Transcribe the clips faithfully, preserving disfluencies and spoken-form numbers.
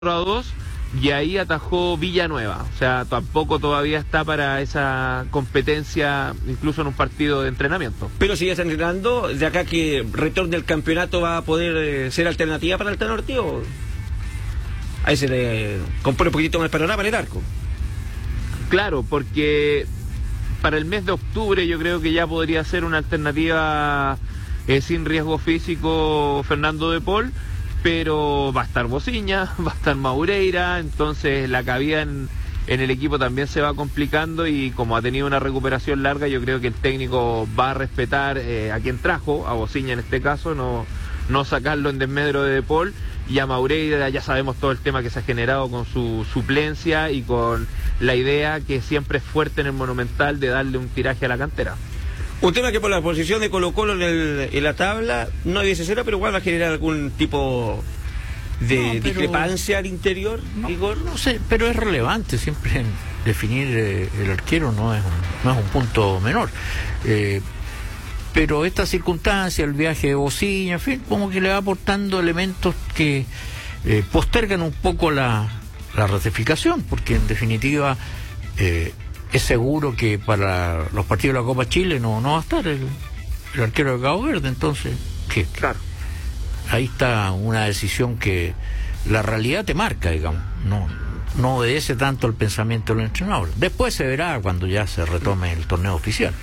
a dos y ahí atajó Villanueva. O sea, tampoco todavía está para esa competencia, incluso en un partido de entrenamiento. Pero si ya está entrenando, de acá que retorne el campeonato, ¿va a poder eh, ser alternativa para el Norte o ahí se le compone un poquito más el panorama en el arco? Claro, porque para el mes de octubre yo creo que ya podría ser una alternativa eh, sin riesgo físico Fernando de Paul, pero va a estar Bociña, va a estar Maureira, entonces la cabida en, en el equipo también se va complicando y como ha tenido una recuperación larga, yo creo que el técnico va a respetar eh, a quien trajo, a Bociña en este caso, no, no sacarlo en desmedro de De Paul, y a Maureira ya sabemos todo el tema que se ha generado con su suplencia y con la idea que siempre es fuerte en el Monumental de darle un tiraje a la cantera. Un tema que por la posición de Colo Colo en, el, en la tabla no hubiese sido, pero igual va a generar algún tipo de no, pero, discrepancia al interior, no, Igor. No sé, pero es relevante siempre definir eh, el arquero, no es un, no es un punto menor. Eh, pero esta circunstancia, el viaje de Bociña, en fin, como que le va aportando elementos que eh, postergan un poco la, la ratificación, porque en definitiva eh, es seguro que para los partidos de la Copa Chile no, no va a estar el, el arquero de Cabo Verde, entonces, ¿qué? Claro. Ahí está una decisión que la realidad te marca, digamos, no, no obedece tanto al pensamiento del entrenador. Después se verá cuando ya se retome el torneo oficial.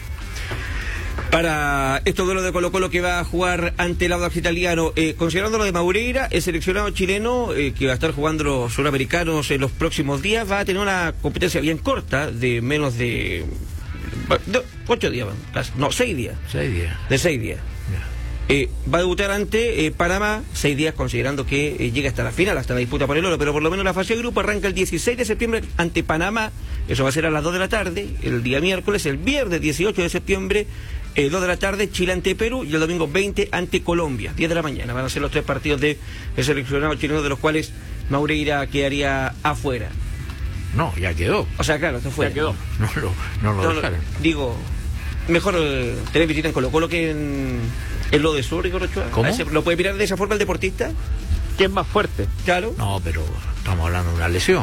Para estos duelos de Colo Colo que va a jugar ante el Audax Italiano, eh, considerando lo de Maureira, el seleccionado chileno eh, que va a estar jugando los suramericanos en los próximos días, va a tener una competencia bien corta, de menos de, de ocho días, casi, no, seis días. Seis días. De seis días. Eh, va a debutar ante eh, Panamá, seis días considerando que eh, llega hasta la final, hasta la disputa por el oro, pero por lo menos la fase de grupo arranca el dieciséis de septiembre ante Panamá, eso va a ser a las dos de la tarde, el día miércoles, el viernes dieciocho de septiembre, eh, dos de la tarde, Chile ante Perú, y el domingo veinte ante Colombia, diez de la mañana, van a ser los tres partidos de el seleccionado chileno, de los cuales Maureira quedaría afuera. No, ya quedó. O sea, claro, esto fue. Ya quedó. No, no lo, no lo no, dejaron. Digo, mejor eh, tener visita en Colo Colo que en... ¿Es lo de sur, Igor Ochoa? ¿Cómo? ¿Lo puede mirar de esa forma el deportista? ¿Quién es más fuerte? Claro. No, pero estamos hablando de una lesión.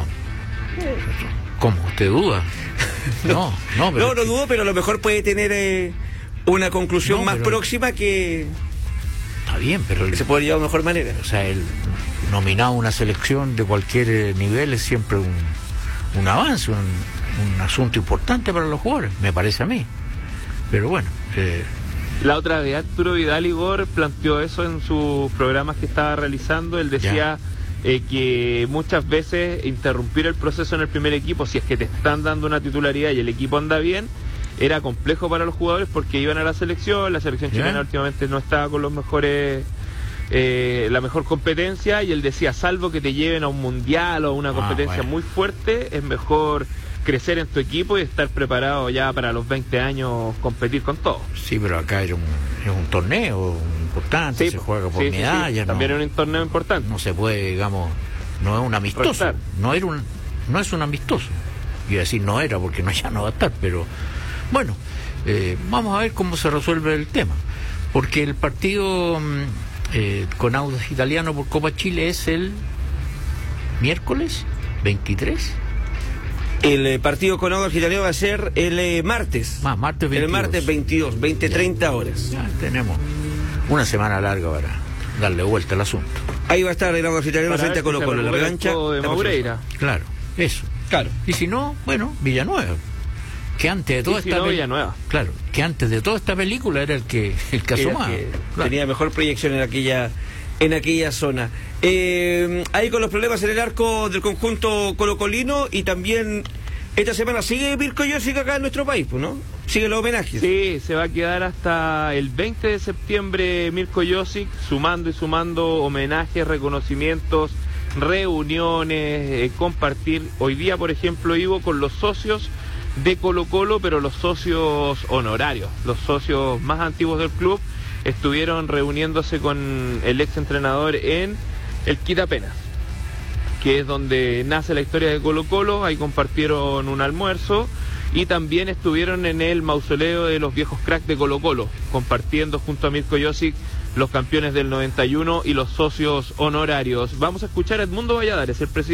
¿Cómo? ¿Usted duda? No, no, pero no, no dudo, pero a lo mejor puede tener eh, una conclusión no, más pero... próxima que... Está bien, pero... Que se puede llevar de mejor manera. O sea, el nominado a una selección de cualquier nivel es siempre un, un avance, un, un asunto importante para los jugadores, me parece a mí. Pero bueno... Eh... La otra vez Arturo Vidal Igor planteó eso en sus programas que estaba realizando. Él decía eh, que muchas veces interrumpir el proceso en el primer equipo, si es que te están dando una titularidad y el equipo anda bien, era complejo para los jugadores porque iban a la selección, la selección ¿Ya? chilena últimamente no estaba con los mejores, eh, la mejor competencia, y él decía, salvo que te lleven a un mundial o a una competencia ah, bueno. muy fuerte, es mejor crecer en tu equipo y estar preparado ya para los veinte años, competir con todo. Sí, pero acá es un, es un torneo importante, sí, se juega por sí, medallas. Sí, sí. También no, es un torneo importante. No se puede, digamos, no es un amistoso. Restar. No era un, no es un amistoso. Iba a decir no era porque no, ya no va a estar, pero bueno, eh, vamos a ver cómo se resuelve el tema. Porque el partido eh, con Audax Italiano por Copa Chile es el miércoles veintitrés. El eh, partido con Audax Italiano va a ser el eh, martes. Más, martes veintidós. El martes veintidós, veinte, treinta horas. Ya tenemos una semana larga para darle vuelta al asunto. Ahí va a estar el Audax Italiano frente a Colo Colo, la revancha de Maureira. Claro, eso. Claro. Y si no, bueno, Villanueva. Que antes de toda si esta no, pe... Villanueva. Claro, que antes de toda esta película era el que el que asomaba. Que claro. Tenía mejor proyección en aquella en aquella zona. Eh, ahí con los problemas en el arco del conjunto colocolino, y también esta semana sigue Mirko Josic acá en nuestro país, pues, ¿no? Sigue los homenajes. Sí, se va a quedar hasta el veinte de septiembre Mirko Josic, sumando y sumando homenajes, reconocimientos, reuniones, eh, compartir. Hoy día, por ejemplo, Ivo, con los socios de Colo Colo, pero los socios honorarios, los socios más antiguos del club, estuvieron reuniéndose con el ex entrenador en el Quitapenas, que es donde nace la historia de Colo Colo. Ahí compartieron un almuerzo y también estuvieron en el mausoleo de los viejos cracks de Colo Colo, compartiendo junto a Mirko Josic los campeones del noventa y uno y los socios honorarios. Vamos a escuchar a Edmundo Valladares, el presidente